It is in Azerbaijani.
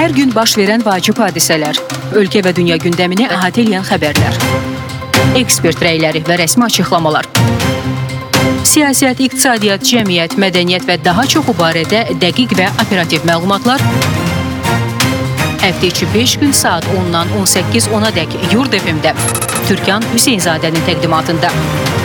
Hər gün baş verən vacib hadisələr, ölkə və dünya gündəmini əhatə edən xəbərlər, ekspert rəyləri və rəsmi açıqlamalar, siyasət, iqtisadiyyat, cəmiyyət, mədəniyyət və daha çoxu barədə dəqiq və operativ məlumatlar həftə içi 5 gün saat 10-dan 18-10-a dək Yurd FM-də Türkan Hüseynzadənin təqdimatında.